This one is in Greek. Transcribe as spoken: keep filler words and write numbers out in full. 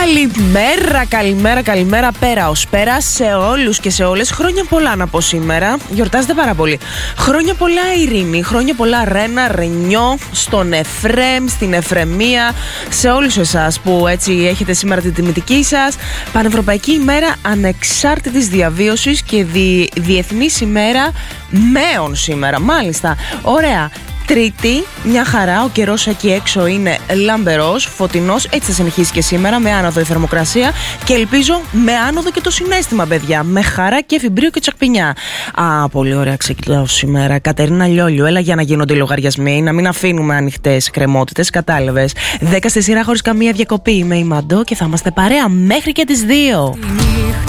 Καλημέρα, καλημέρα, καλημέρα. Πέρα ως πέρα σε όλους και σε όλες. Χρόνια πολλά να πω σήμερα. Γιορτάζετε πάρα πολύ. Χρόνια πολλά Ειρήνη, χρόνια πολλά Ρένα, Ρενιό, στον Εφρέμ, στην Εφρεμία. Σε όλους εσάς που έτσι έχετε σήμερα την τιμητική σας. Πανευρωπαϊκή ημέρα ανεξάρτητης διαβίωσης και δι... διεθνής ημέρα μέων σήμερα. Μάλιστα, ωραία. Τρίτη, μια χαρά, ο καιρός εκεί έξω είναι λαμπερός, φωτεινός, έτσι θα συνεχίσει και σήμερα με άνοδο η θερμοκρασία και ελπίζω με άνοδο και το συναίσθημα, παιδιά, με χαρά και εφημπρίο και τσακπινιά. Α, πολύ ωραία ξεκινάω σήμερα. Κατερίνα Λιόλιου, έλα για να γίνονται οι λογαριασμοί, να μην αφήνουμε ανοιχτές κρεμότητες, κατάλαβες. Δέκα στη σειρά χωρίς καμία διακοπή, είμαι η Μαντώ και θα είμαστε παρέα μέχρι και τις δύο.